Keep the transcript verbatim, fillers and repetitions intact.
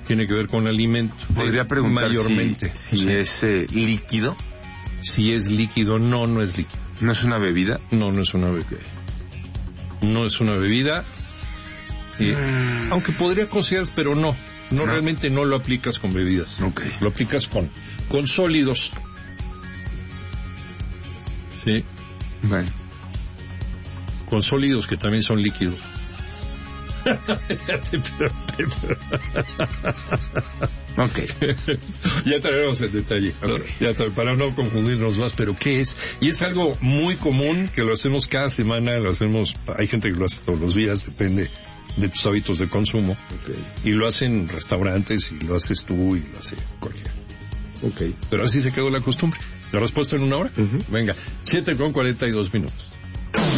tiene que ver con alimento. Podría preguntar mayormente. si, si sí. es eh, líquido. Si es líquido, no, no es líquido. ¿No es una bebida? No, no es una bebida. No es una bebida. Eh, mm. Aunque podría considerarse, pero no. No, no. Realmente no lo aplicas con bebidas. Okay. Lo aplicas con, con sólidos. Sí. Bueno. Con sólidos que también son líquidos. Ok. Ya traeremos el detalle. Okay. Ya tra- para no confundirnos más, pero ¿qué es? Y es algo muy común que lo hacemos cada semana, lo hacemos, hay gente que lo hace todos los días, depende de tus hábitos de consumo. Okay. Y lo hacen restaurantes y lo haces tú y lo hace cualquiera. Ok. Pero así se quedó la costumbre. ¿La respuesta en una hora? Uh-huh. Venga, siete con cuarenta y dos minutos.